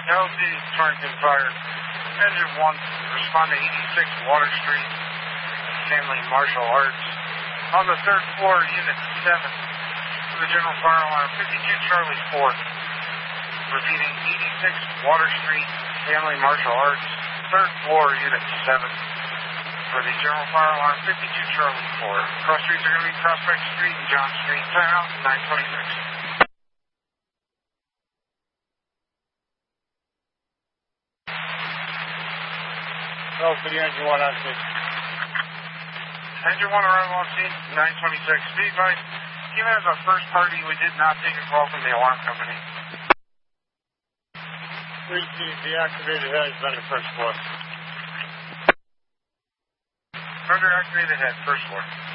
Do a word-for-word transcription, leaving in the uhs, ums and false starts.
L Z Torrington Fire. Engine one, respond to eighty-six Water Street, Stanley Martial Arts. On the third floor, Unit seven, for the General Fire Alarm, fifty-two Charlie four. Repeating, eighty-six Water Street, Stanley Martial Arts, third floor, Unit seven. For the General Fire Alarm, fifty-two Charlie four. Cross streets are going to be Prospect Street and John Street. Time out, nine twenty-six. Oh, for the engine one on scene. Engine one arrival on scene, nine twenty-six. Be advised, even as our first party, we did not take a call from the alarm company. Please see deactivated head is on the first floor. Under activated head, first floor.